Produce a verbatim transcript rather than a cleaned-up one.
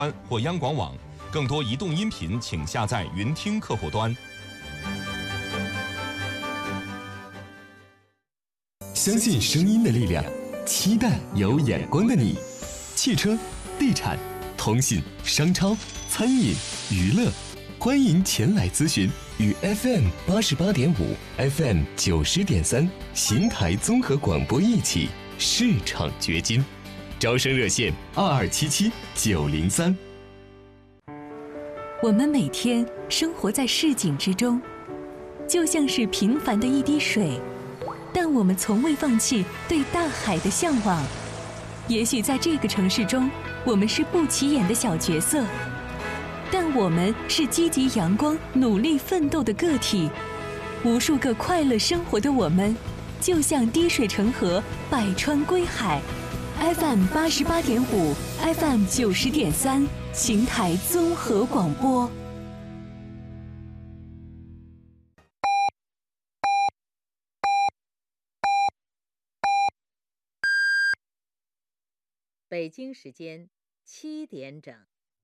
或央广网。更多移动音频，请下载云听客户端。 相信声音的力量，期待有眼光的你。汽车、地产、通信、商超、餐饮、娱乐，欢迎前来咨询。与 F M 八十八点五、F M 九十点三邢台综合广播一起市场掘金。招生热线二二七七九零三。 我们每天生活在市井之中，就像是平凡的一滴水，但我们从未放弃对大海的向往。也许在这个城市中，我们是不起眼的小角色，但我们是积极阳光、努力奋斗的个体。无数个快乐生活的我们，就像滴水成河，百川归海。F M 八十八点五 ，F M 九十点三，邢台综合广播。 北京时间七点整。